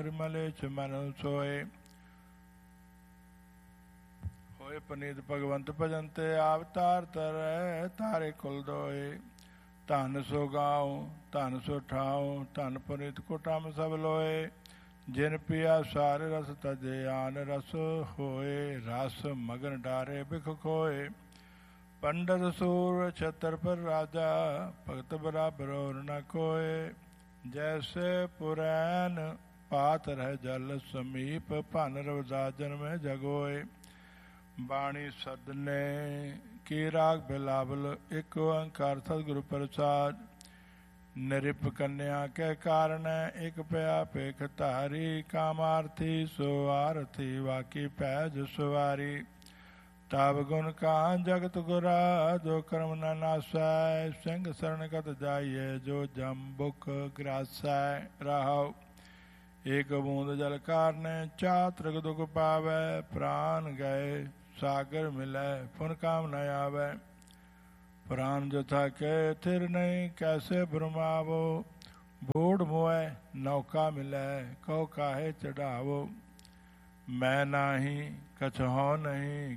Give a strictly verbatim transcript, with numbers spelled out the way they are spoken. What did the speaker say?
ਮਲੇਛ ਮਨ ਸੋਏ। ਹੋਏ ਪਨੀਤ ਭਗਵੰਤ ਭਜਨ ਤੇ ਆਵਤਾਰ ਤਰੈ ਤਾਰੇ ਕੁਲ ਦੋਏ। ਧਨ ਸੋ ਗਾਉ ਧਨ ਸੋ ਠਾਉ ਧਨ ਪੁਨੀਤ ਕੁਟਮ ਸਭ ਲੋਏ। ਜਿਨ ਪਿਆ ਸਾਰੇ ਰਸ ਤਜੇ ਆਨ ਰਸ ਹੋਏ। ਰਸ ਮਗਨ ਡਾਰੇ ਬਿਖ ਖੋਏ। ਪੰਡਤ ਸੂਰ ਛਤਰ ਪਰ ਰਾਜਾ ਭਗਤ ਬਰਾਬਰ ਔਰ ਨ ਕੋਏ। ਜੈਸੇ ਪੁਰੈਨ ਪਾਤ ਰਹਿ ਜਲ ਸਮੀਪ ਭਨ ਰਵਿਦਾਸ ਜਨਮੇ ਜਗੋਏ। ਬਾਣੀ ਸਦਨੇ ਕੀ ਰਾਗ ਬਿਲਾਵਲ ਇੱਕ ਓੰਕਾਰ ਸਤਿਗੁਰੂ ਪ੍ਰਸਾਦ। ਨਿਰਿਪ ਕੰਨਿਆ ਕੇ ਕਾਰਨ ਇੱਕ ਪਿਆ ਭੇਖ ਧਾਰੀ। ਕਾਮਾਰਥੀ ਸੋ ਆਰਥੀ ਵਾਕੀ ਪੈਜ ਸੁਵਾਰੀ। ਤਬ ਗੁਣ ਕਾ ਜਗਤ ਗੁਰਾ ਜੋ ਕਰਮ ਨ ਨਾਸੈ। ਸਿੰਘ ਸਰਣ ਕਤ ਜਾਈਏ ਜੋ ਜੰਬੁਕ ਗ੍ਰਾਸੈ। ਰਹਾਉ ਏਕ ਬੂੰਦ ਜਲ ਕਾਰਨ ਚਾਤ੍ਰਿਕ ਦੁਖ ਪਾਵੈ। ਪ੍ਰਾਨ ਗਏ ਸਾਗਰ ਮਿਲੈ ਪੁਨ ਕਾਮ ਨ ਆਵੈ। ਪ੍ਰਾਨ ਜਥਾ ਕੇ ਥਿਰ ਨਹੀਂ ਕੈਸੇ ਭਰਮਾਵੋ। ਬੂੜ ਮੋਇ ਨੌਕਾ ਮਿਲੈ ਕਉ ਕਾਹੇ ਚੜਾਵੋ। ਮੈਂ ਨਾਹੀ ਕਛੁ ਹਉ ਨਹੀਂ